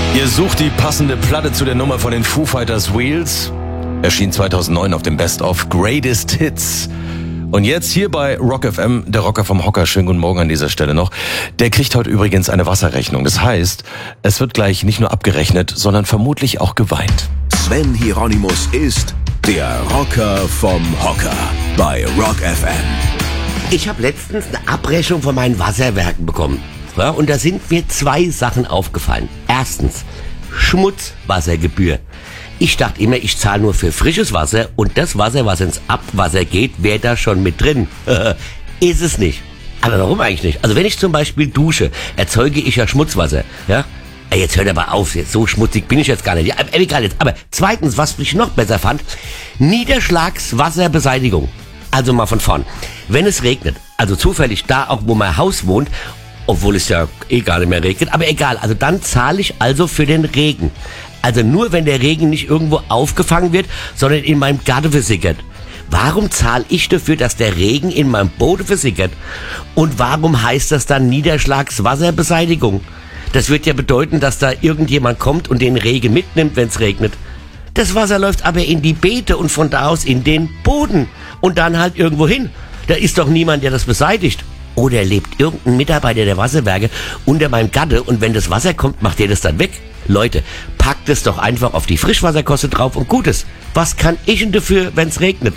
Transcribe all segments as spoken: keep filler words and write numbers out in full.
Ihr sucht die passende Platte zu der Nummer von den Foo Fighters Wheels. Erschien zweitausendneun auf dem Best of Greatest Hits. Und jetzt hier bei Rock F M, der Rocker vom Hocker, schönen guten Morgen an dieser Stelle noch. Der kriegt heute übrigens eine Wasserrechnung. Das heißt, es wird gleich nicht nur abgerechnet, sondern vermutlich auch geweint. Sven Hieronymus ist der Rocker vom Hocker bei Rock F M. Ich habe letztens eine Abrechnung von meinen Wasserwerken bekommen. Ja, und da sind mir zwei Sachen aufgefallen. Erstens, Schmutzwassergebühr. Ich dachte immer, ich zahle nur für frisches Wasser und das Wasser, was ins Abwasser geht, wäre da schon mit drin. Ist es nicht. Aber warum eigentlich nicht? Also wenn ich zum Beispiel dusche, erzeuge ich ja Schmutzwasser. Ja? Jetzt hört aber auf, jetzt so schmutzig bin ich jetzt gar nicht. Ja, egal jetzt. Aber zweitens, was ich noch besser fand, Niederschlagswasserbeseitigung. Also mal von vorn. Wenn es regnet, also zufällig da auch, wo mein Haus wohnt, obwohl es ja eh gar nicht mehr regnet, aber egal, also dann zahle ich also für den Regen. Also nur, wenn der Regen nicht irgendwo aufgefangen wird, sondern in meinem Garten versickert. Warum zahle ich dafür, dass der Regen in meinem Boden versickert? Und warum heißt das dann Niederschlagswasserbeseitigung? Das wird ja bedeuten, dass da irgendjemand kommt und den Regen mitnimmt, wenn es regnet. Das Wasser läuft aber in die Beete und von da aus in den Boden und dann halt irgendwo hin. Da ist doch niemand, der das beseitigt. Oder lebt irgendein Mitarbeiter der Wasserwerke unter meinem Gatte und wenn das Wasser kommt, macht der das dann weg? Leute, packt es doch einfach auf die Frischwasserkoste drauf und gut ist. Was kann ich denn dafür, wenn's regnet?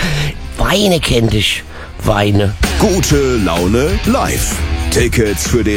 Weine kennt ich. Weine. Gute Laune live. Tickets für den